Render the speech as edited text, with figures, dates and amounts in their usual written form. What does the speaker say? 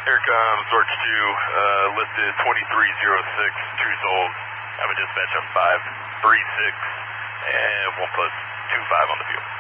Here comes Zorch 2, listed 2306, true souls. Have a dispatch of 536 and 1 plus 25 on the field.